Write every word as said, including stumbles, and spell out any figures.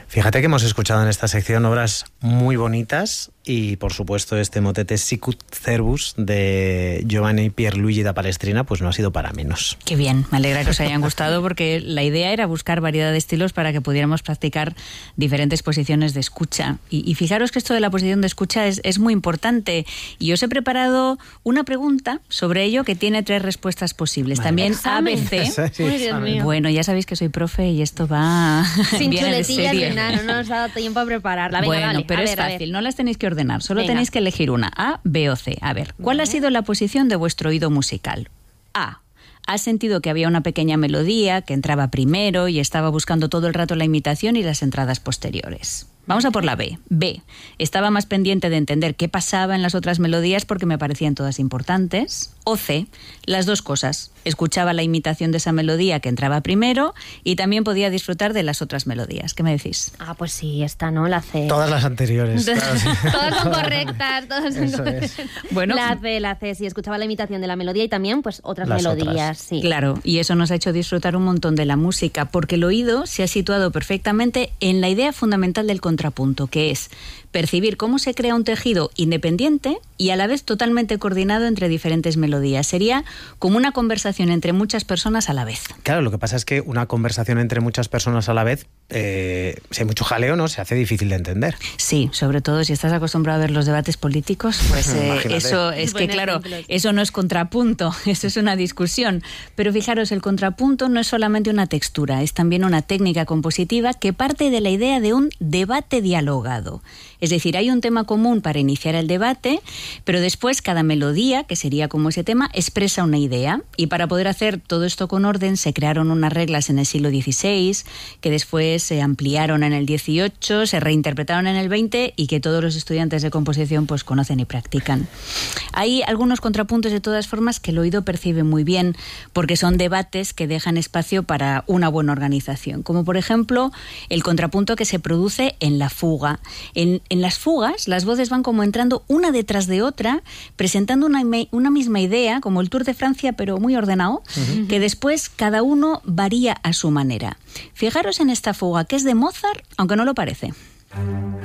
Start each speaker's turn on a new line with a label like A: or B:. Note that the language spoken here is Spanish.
A: Fíjate que hemos escuchado en esta sección obras muy bonitas y, por supuesto, este motete Sicut Cervus de Giovanni Pierluigi da Palestrina, pues no ha sido para menos.
B: Qué bien, me alegra que os hayan gustado, porque la idea era buscar variedad de estilos para que pudiéramos practicar diferentes posiciones de escucha. Y, y fijaros que esto de la posición de escucha es, es muy importante. Y os he preparado una pregunta sobre ello que tiene tres respuestas posibles. Vale. También A B C.
C: Sí, Uy, Dios mío.
B: Bueno, ya sabéis que soy profe y esto va
C: sin
B: viene de
C: chuletillas
B: serie.
C: ni nada, no nos ha dado tiempo a prepararla. Venga,
B: bueno,
C: vale.
B: pero
C: a
B: es
C: ver,
B: fácil, no las tenéis que ordenar, solo
C: Venga.
B: tenéis que elegir una, A, B o C. A ver, ¿cuál
C: Vale.
B: ha sido la posición de vuestro oído musical? A. ¿Has sentido que había una pequeña melodía que entraba primero y estaba buscando todo el rato la imitación y las entradas posteriores? Vamos a por la B. B. Estaba más pendiente de entender qué pasaba en las otras melodías porque me parecían todas importantes. O C. Las dos cosas. Escuchaba la imitación de esa melodía que entraba primero y también podía disfrutar de las otras melodías. ¿Qué me decís?
C: Ah, pues sí, esta no, la C.
A: Todas las anteriores. Claro, sí.
C: Todas son correctas, todas son
A: Eso
C: correctas.
A: es.
B: Bueno,
C: La C, la C, sí, escuchaba la imitación de la melodía y también pues otras
A: Las
C: melodías,
A: otras.
C: sí.
B: claro, y eso nos ha hecho disfrutar un montón de la música, porque el oído se ha situado perfectamente en la idea fundamental del contrapunto, que es percibir cómo se crea un tejido independiente y a la vez totalmente coordinado entre diferentes melodías. Sería como una conversación entre muchas personas a la vez.
A: Claro, lo que pasa es que una conversación entre muchas personas a la vez, eh, si hay mucho jaleo, ¿no? Se hace difícil de entender.
B: Sí, sobre todo si estás acostumbrado a ver los debates políticos, pues eh, eso es que,
C: Buen
B: claro,
C: ejemplo, sí.
B: eso no es contrapunto, eso es una discusión. Pero fijaros, el contrapunto no es solamente una textura, es también una técnica compositiva que parte de la idea de un debate dialogado. Es decir, hay un tema común para iniciar el debate, pero después cada melodía, que sería como ese tema, expresa una idea. Y para poder hacer todo esto con orden se crearon unas reglas en el siglo dieciséis, que después se ampliaron en el dieciocho, se reinterpretaron en el veinte y que todos los estudiantes de composición pues conocen y practican. Hay algunos contrapuntos de todas formas que el oído percibe muy bien, porque son debates que dejan espacio para una buena organización. Como por ejemplo el contrapunto que se produce en la fuga. En, en las fugas las voces van como entrando una detrás de otra, presentando una, una misma idea, como el Tour de Francia, pero muy ordenado, uh-huh. que después cada uno varía a su manera. Fijaros en esta fuga, que es de Mozart, aunque no lo parece.